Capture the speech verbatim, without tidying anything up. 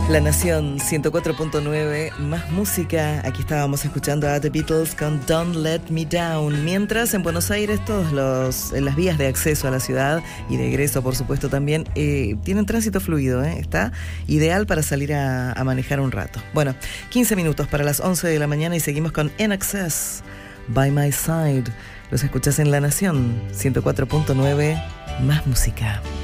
La Nación ciento cuatro punto nueve, más música. Aquí estábamos escuchando a The Beatles con Don't Let Me Down. Mientras en Buenos Aires todas los, las vías de acceso a la ciudad y de egreso, por supuesto, también eh, tienen tránsito fluido, ¿eh? Está ideal para salir a, a manejar un rato. Bueno, quince minutos para las once de la mañana y seguimos con In Excess, By My Side. Los escuchás en La Nación ciento cuatro punto nueve, más música.